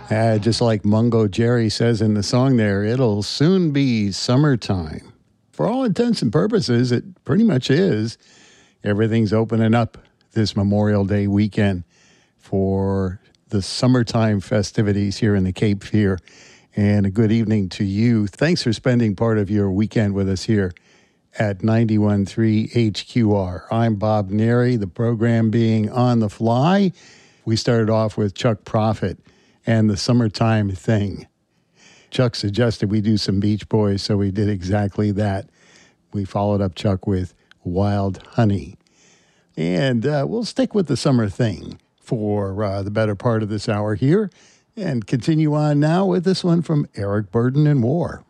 Just like Mungo Jerry says in the song there, it'll soon be summertime. For all intents and purposes, it pretty much is. Everything's opening up this Memorial Day weekend for the summertime festivities here in the Cape Fear. And a good evening to you. Thanks for spending part of your weekend with us here at 91.3 HQR. I'm Bob Neri, the program being On the Fly. We started off with Chuck Prophet and the Summertime Thing. Chuck suggested we do some Beach Boys, so we did exactly that. We followed up Chuck with Wild Honey. And we'll stick with the summer thing for the better part of this hour here and continue on now with this one from Eric Burdon and War.